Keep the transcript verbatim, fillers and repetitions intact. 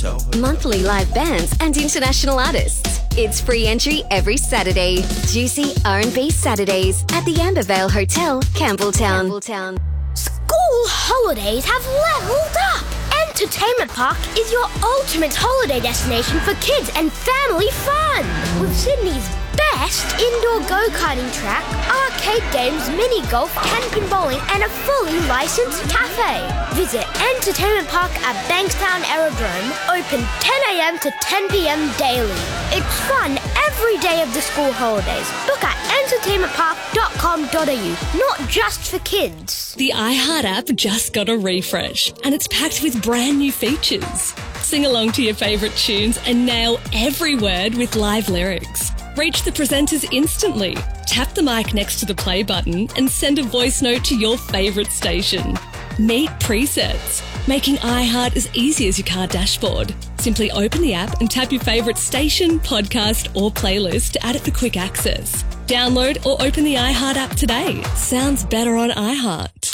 Hotel. Monthly live bands and international artists. It's free entry every Saturday. Juicy R and B Saturdays at the Ambervale Hotel, Campbelltown. Campbelltown. School holidays have leveled up. Entertainment Park is your ultimate holiday destination for kids and family fun. With Sydney's best indoor go-karting track, arcade games, mini golf, camping, bowling, and a fully licensed cafe. Visit Entertainment Park at Bankstown Aerodrome, open ten a.m. to ten p.m. daily. It's fun every day of the school holidays. Book at entertainment park dot com dot a u, not just for kids. The iHeart app just got a refresh, and it's packed with brand new features. Sing along to your favourite tunes and nail every word with live lyrics. Reach the presenters instantly. Tap the mic next to the play button and send a voice note to your favourite station. Meet presets, making iHeart as easy as your car dashboard. Simply open the app and tap your favourite station, podcast or playlist to add it for quick access. Download or open the iHeart app today. Sounds better on iHeart.